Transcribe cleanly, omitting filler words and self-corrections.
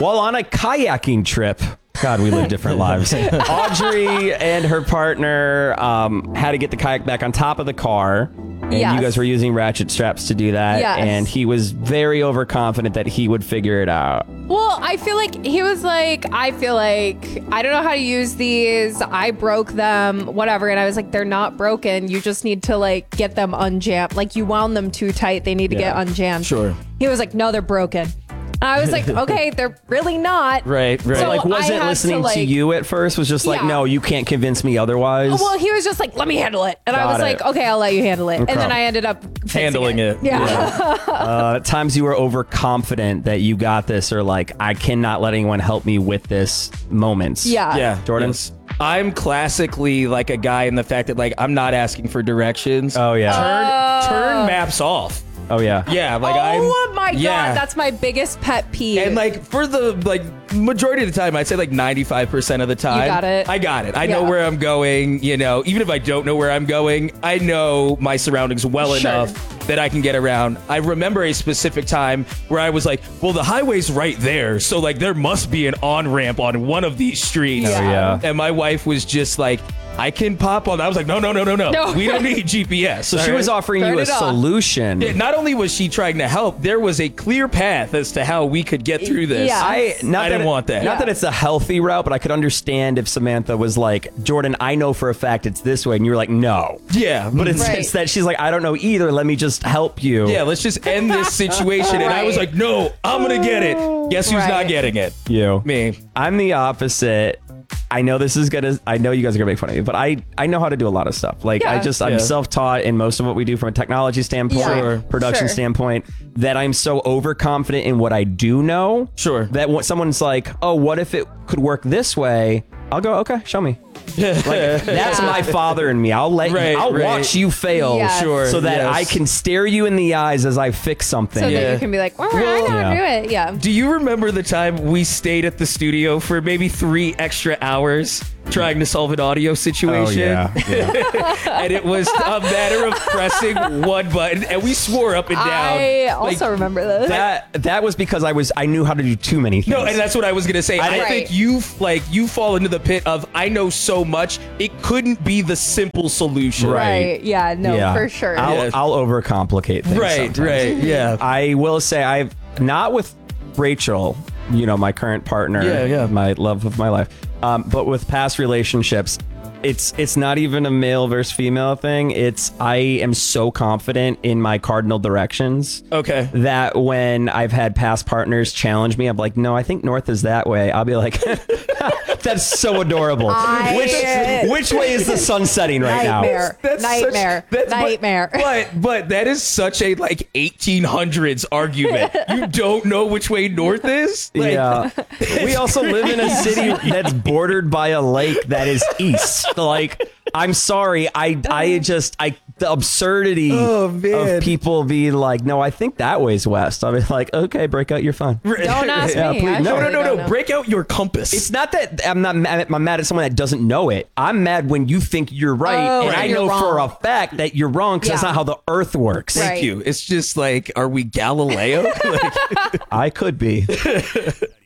While on a kayaking trip, God, we live different lives. Audrey and her partner had to get the kayak back on top of the car. And Yes. you guys were using ratchet straps to do that. Yes. And he was very overconfident that he would figure it out. Well, I feel like he was like, I don't know how to use these. I broke them, whatever. And I was like, they're not broken. You just need to like get them unjammed. Like you wound them too tight. They need to get unjammed. Sure. He was like, no, they're broken. And I was like, okay, they're really not. Right. So Like, wasn't I had listening to you at first, was just like, Yeah. no, you can't convince me otherwise. Well, he was just like, let me handle it. And I was Got like, it. okay, I'll let you handle it. Okay. And then I ended up fixing Handling it. Yeah. At times you were overconfident that you got this, or like, I cannot let anyone help me with this moments. Yeah. Yeah. Jordan? Yes. I'm classically like a guy in the fact that like I'm not asking for directions. Oh, yeah. Turn maps off. Oh, yeah. Yeah, like Oh my yeah. God, that's my biggest pet peeve. And like for the like majority of the time, I'd say like 95% of the time, got it. I got it. I know Yeah. where I'm going. You know, even if I don't know where I'm going, I know my surroundings well Sure. enough that I can get around. I remember a specific time where I was like, well, the highway's right there, so like there must be an on ramp on one of these streets. Yeah. Oh, yeah. And my wife was just like, I can pop on. I was like, no. No. We don't need GPS. So she was offering Turn you a it off. solution. Yeah, not only was she trying to help, there was a clear path as to how we could get through this. Yeah. I didn't want that. Not that it's a healthy route, but I could understand if Samantha was like, Jordan, I know for a fact it's this way. And you were like, no. Yeah, But it's, Right. it's that she's like, I don't know either. Let me just help you. yeah, let's just end this situation. And I was Right. like, no, I'm going to get it. Guess who's not Right. getting it? You. Me. I'm the opposite. I know this is I know you guys are gonna make fun of me, but I know how to do a lot of stuff. Like Yeah. I'm Yeah. self-taught in most of what we do from a technology standpoint, Yeah. Sure. production Sure. standpoint, that I'm so overconfident in what I do know. Sure. That when someone's like, oh, what if it could work this way? I'll go, okay, show me. Like, that's Yeah. my father in me. I'll Right, I'll right. watch you fail, Yes. Sure. so that yes. I can stare you in the eyes as I fix something. so that Yeah. you can be like, well, I know how to do it. Yeah. Do you remember the time we stayed at the studio for maybe 3 extra hours trying to solve an audio situation? Oh yeah. And it was a matter of pressing one button, and we swore up and down. I like, also remember this. that was because I knew how to do too many things. No, and that's what I was gonna say. I Right. think you fall into the pit of I know so much it couldn't be the simple solution. Right. Yeah. No, for sure. Yes. I'll overcomplicate things. Right. sometimes. Right. Yeah. I will say I've not with Rachel, my current partner, Yeah. my love of my life, but with past relationships. It's not even a male versus female thing. It's I am so confident in my cardinal directions. Okay. That when I've had past partners challenge me, I'm like, no, I think north is that way. I'll be like, that's so adorable. Which way is the sun setting right Nightmare. now? Nightmare. But that is such a like 1800s argument. You don't know which way north is? Like, Yeah. We also live in a city that's bordered by a lake that is east. Like, I'm sorry. The absurdity Oh, man. of people being like, no, I think that way's west. I'll be like, okay, break out your phone. Don't ask Yeah, me. please. I No, surely don't No. know. Break out your compass. It's not that I'm mad at someone that doesn't know it. I'm mad when you think you're right, Oh, and and I you're know for a wrong. fact that you're wrong because that's Yeah. not how the earth works. Right. Thank you. It's just like, are we Galileo? Like, I could be.